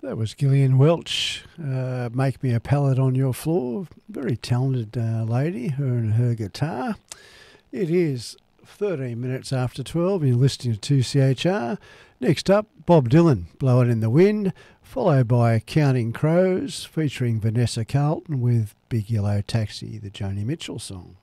That was Gillian Welch. Make Me a Pallet on Your Floor. Very talented lady, her and her guitar. It is 13 minutes after 12. You're listening to 2CHR. Next up, Bob Dylan, Blow It in the Wind, followed by Counting Crows featuring Vanessa Carlton with Big Yellow Taxi, the Joni Mitchell song.